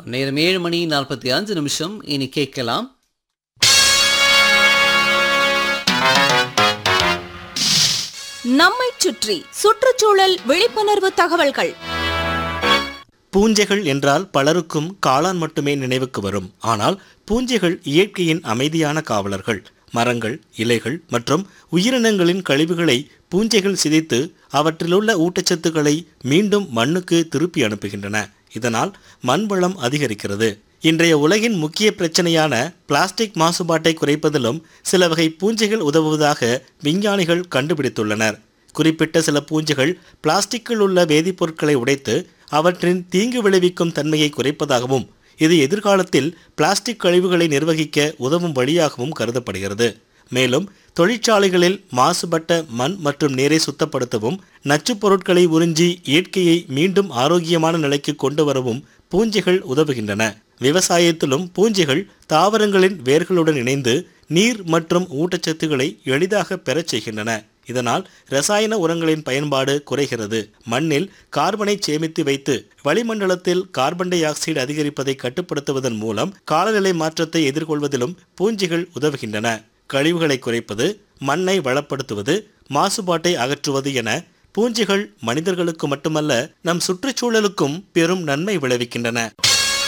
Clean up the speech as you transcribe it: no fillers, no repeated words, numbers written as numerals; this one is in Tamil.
நேரம் 7:45. இனி கேட்கலாம் நம்மை சுற்றி சுற்றுச்சூழல் விழிப்புணர்வு தகவல்கள். பூஞ்சைகள் என்றால் பலருக்கும் காளான் மட்டுமே நினைவுக்கு வரும். ஆனால் பூஞ்சைகள் இயற்கையின் அமைதியான காவலர்கள். மரங்கள், இலைகள் மற்றும் உயிரினங்களின் கழிவுகளை பூஞ்சைகள் சிதைத்து அவற்றிலுள்ள ஊட்டச்சத்துக்களை மீண்டும் மண்ணுக்கு திருப்பி அனுப்புகின்றன. இதனால் மண் வளம் அதிகரிக்கிறது. இன்றைய உலகின் முக்கிய பிரச்சனையான பிளாஸ்டிக் மாசுபாட்டை குறைப்பதிலும் சில வகை பூஞ்சைகள் உதவுவதாக விஞ்ஞானிகள் கண்டுபிடித்துள்ளனர். குறிப்பிட்ட சில பூஞ்சைகள் பிளாஸ்டிக்கில் உள்ள வேதிப்பொருட்களை உடைத்து அவற்றின் தீங்கு விளைவிக்கும் தன்மையை குறைப்பதாகவும் இது எதிர்காலத்தில் பிளாஸ்டிக் கழிவுகளை நிர்வகிக்க உதவும் வழியாகவும் கருதப்படுகிறது. மேலும் தொழிற்சாலைகளில் மாசுபட்ட மண் மற்றும் நீரை சுத்தப்படுத்தவும் நச்சுப் பொருட்களை உறிஞ்சி இயற்கையை மீண்டும் ஆரோக்கியமான நிலைக்கு கொண்டு வரவும் பூஞ்சைகள் உதவுகின்றன. விவசாயத்திலும் பூஞ்சைகள் தாவரங்களின் வேர்களுடன் இணைந்து நீர் மற்றும் ஊட்டச்சத்துக்களை எளிதாக பெறச் செய்கின்றன. இதனால் ரசாயன உரங்களின் பயன்பாடு குறைகிறது. மண்ணில் கார்பனை சேமித்து வைத்து வளிமண்டலத்தில் கார்பன் டை ஆக்சைடு அதிகரிப்பதை கட்டுப்படுத்துவதன் மூலம் காலநிலை மாற்றத்தை எதிர்கொள்வதிலும் பூஞ்சைகள் உதவுகின்றன. கழிவுகளை குறைப்பது, மண்ணை வளப்படுத்துவது, மாசுபாட்டை அகற்றுவது என பூஞ்சைகள் மனிதர்களுக்கு மட்டுமல்ல நம் சுற்றுச்சூழலுக்கும் பெரும் நன்மை விளைவிக்கின்றன.